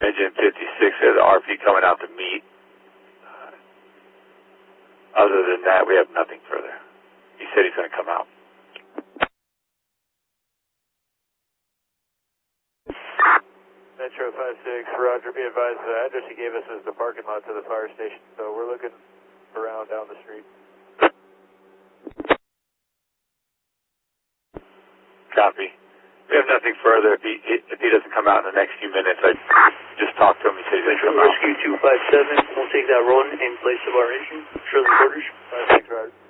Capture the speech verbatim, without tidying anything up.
Engine fifty-six has R P coming out to meet. Uh, other than that, we have nothing further. He said he's going to come out. Metro five six, Roger, be advised the address he gave us is the parking lot to the fire station, so we're looking around down the street. Copy. We have nothing further. If he, if he doesn't come out in the next few minutes, I just talked to him. He said he's going to come out. Rescue two five seven, we'll take that run in place of our engine. Show the quarters. Five six, Roger.